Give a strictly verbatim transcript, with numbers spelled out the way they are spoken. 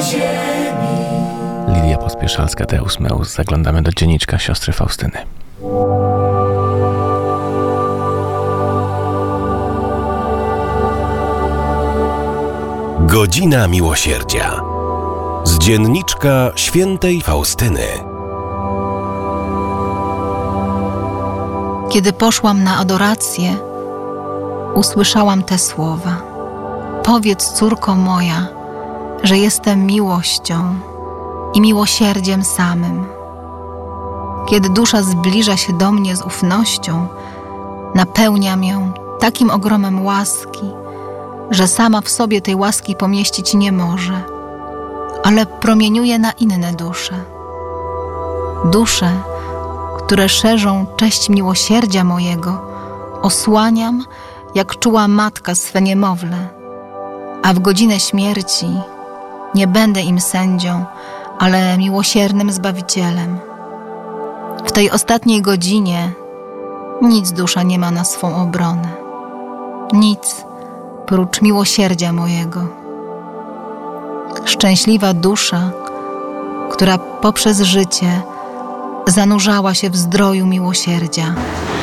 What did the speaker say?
ziemi. Lidia Pospieszalska, Deus Meus. Zaglądamy do dzienniczka siostry Faustyny. Godzina Miłosierdzia. Z dzienniczka świętej Faustyny. Kiedy poszłam na adorację, usłyszałam te słowa. Powiedz, córko moja, że jestem miłością i miłosierdziem samym. Kiedy dusza zbliża się do mnie z ufnością, napełniam ją takim ogromem łaski, że sama w sobie tej łaski pomieścić nie może, ale promieniuje na inne dusze. Dusze, które szerzą cześć miłosierdzia mojego, osłaniam, jak czuła matka swe niemowlę, a w godzinę śmierci nie będę im sędzią, ale miłosiernym Zbawicielem. W tej ostatniej godzinie nic dusza nie ma na swą obronę. Nic prócz miłosierdzia mojego. Szczęśliwa dusza, która poprzez życie zanurzała się w zdroju miłosierdzia.